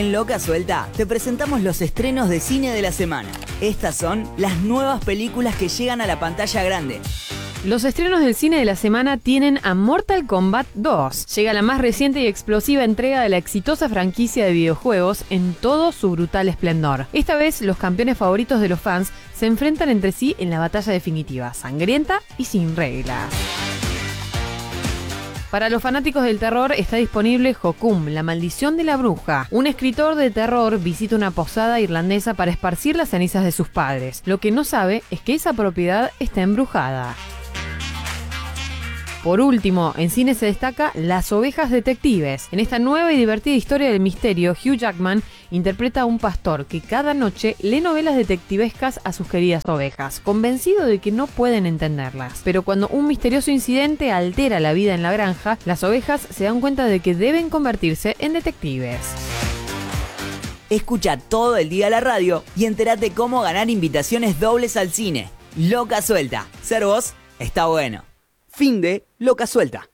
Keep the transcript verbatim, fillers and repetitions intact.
En Loca Suelta te presentamos los estrenos de cine de la semana. Estas son las nuevas películas que llegan a la pantalla grande. Los estrenos del cine de la semana tienen a Mortal Kombat dos. Llega la más reciente y explosiva entrega de la exitosa franquicia de videojuegos en todo su brutal esplendor. Esta vez, los campeones favoritos de los fans se enfrentan entre sí en la batalla definitiva, sangrienta y sin reglas. Para los fanáticos del terror está disponible Hokum, la maldición de la bruja. Un escritor de terror visita una posada irlandesa para esparcir las cenizas de sus padres. Lo que no sabe es que esa propiedad está embrujada. Por último, en cine se destaca Las ovejas detectives. En esta nueva y divertida historia del misterio, Hugh Jackman interpreta a un pastor que cada noche lee novelas detectivescas a sus queridas ovejas, convencido de que no pueden entenderlas. Pero cuando un misterioso incidente altera la vida en la granja, las ovejas se dan cuenta de que deben convertirse en detectives. Escucha todo el día la radio y entérate cómo ganar invitaciones dobles al cine. Loca Suelta. Ser vos está bueno. Fin de Loca Suelta.